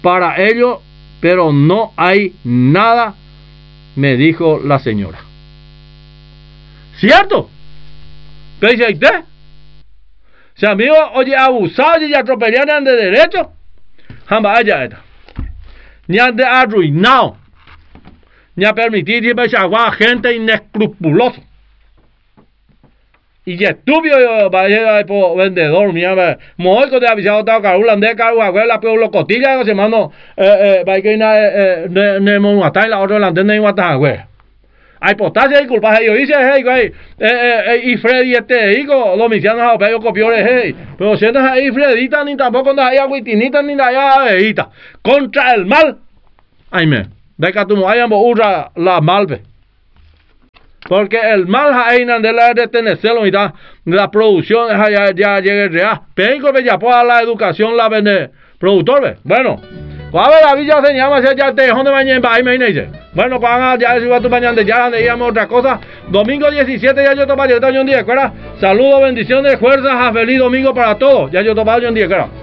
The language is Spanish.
para ellos, pero no hay nada, me dijo la señora. ¿Cierto? ¿Qué dice usted? Si amigo, oye, abusado y atropellan de derecho, jamba allá está. Ni ande arruinado, ni a permitir que a gente inescrupulosa. Y estúpido vaya por vendedor, mira, moico de avisado ta carula de carua, la peor locotilla que se mano va que ne monata la otra la de guata, güey. Hay potasio y culpa yo hice, hey, güey. Y Freddy hijo, los misianos a peor copiores, hey. Pero si no es ahí Fredita ni tampoco no hay agüitinita ni la veita. Contra el mal. Ay me. De que tú hayan usa la malve. Porque el mal de la detenerlo y de la producción ya llega real. Pero ya pueda la educación la vende productor, ¿ve? Bueno, cuando la villa se llama ya te dejó de mañana y me dice. Bueno, cuando ya se va tu mañana ya digamos otra cosa. Domingo 17 ya yo tomo un día, ¿verdad? Saludos, bendiciones, fuerzas, feliz domingo para todos. Ya yo tomo un día, ¿verdad?